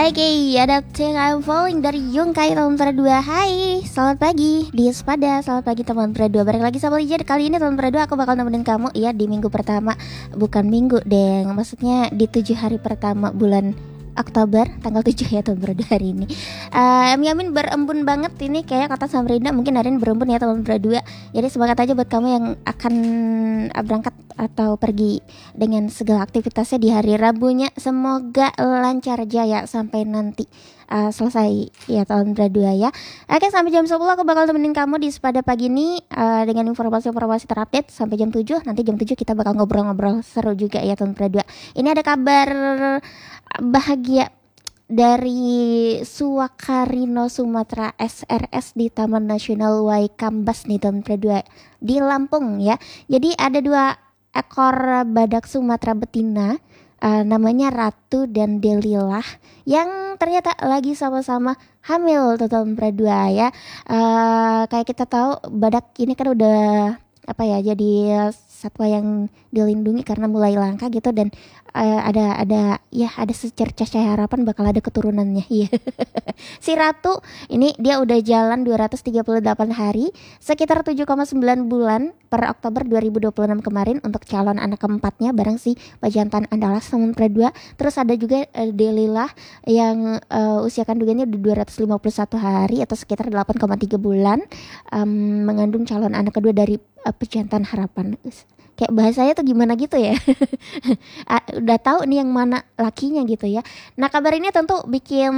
Oke, ada Thing I'm Falling dari Yungkai tahun kedua. Hai, selamat pagi di Sepada. Selamat pagi teman kedua. Balik lagi sama Lijan. Kali ini teman kedua aku bakal nemenin kamu ya di minggu pertama. Bukan minggu deh, maksudnya di 7 hari pertama bulan Oktober, tanggal 7 ya tahun berdua hari ini. Yamin berembun banget ini kayak kata Samrinda, mungkin hari ini berembun ya tahun berdua. Jadi semangat aja buat kamu yang akan berangkat atau pergi dengan segala aktivitasnya di hari Rabunya. Semoga lancar jaya sampai nanti selesai ya tahun berdua ya. Oke, sampai jam 10 aku bakal temenin kamu di Sepada pagi ini dengan informasi-informasi terupdate sampai jam 7. Nanti jam 7 kita bakal ngobrol-ngobrol seru juga ya tahun berdua. Ini ada kabar bahagia dari Suakarino Sumatera SRS di Taman Nasional Waikambas nih tahun kedua di Lampung ya. Jadi ada 2 ekor badak Sumatera betina, namanya Ratu dan Delilah, yang ternyata lagi sama-sama hamil tahun kedua ya. Kayak kita tahu badak ini kan udah jadi satwa yang dilindungi karena mulai langka gitu, dan ada secercah cahaya harapan bakal ada keturunannya ya. Si Ratu ini dia udah jalan 238 hari sekitar 7,9 bulan per Oktober 2026 kemarin untuk calon anak keempatnya bareng si Pajantan Andalas tahun kedua. Terus ada juga Delilah yang usia kandungannya udah 251 hari atau sekitar 8,3 bulan, mengandung calon anak kedua dari Pejantan Harapan. Kayak bahasanya tuh gimana gitu ya. Udah tahu nih yang mana lakinya gitu ya. Nah, kabar ini tentu bikin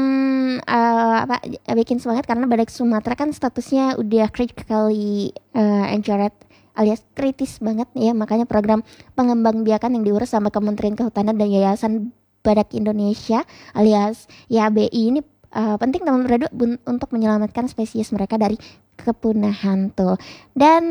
bikin semangat karena badak Sumatera kan statusnya udah critically endangered alias kritis banget ya. Makanya program pengembangbiakan yang diurus sama Kementerian Kehutanan dan Yayasan Badak Indonesia alias YABI ini penting teman berdua untuk menyelamatkan spesies mereka dari kepunahan tuh. Dan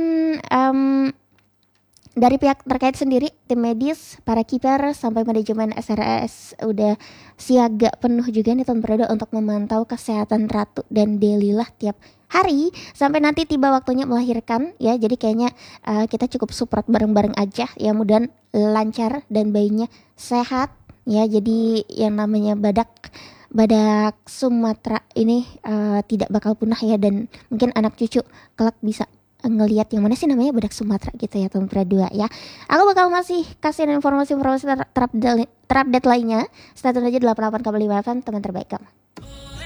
dari pihak terkait sendiri, tim medis, para kiper, sampai manajemen SRS udah siaga penuh juga nih teman berdua untuk memantau kesehatan Ratu dan Delilah tiap hari sampai nanti tiba waktunya melahirkan ya. Jadi kayaknya kita cukup support bareng-bareng aja ya, mudah lancar dan bayinya sehat ya. Jadi yang namanya badak Sumatera ini tidak bakal punah ya, dan mungkin anak cucu kelak bisa ngelihat yang mana sih namanya badak Sumatera gitu ya teman kedua ya. Aku bakal masih kasih informasi terupdate lainnya. Stay tune aja 88,5 FM, teman terbaik kamu.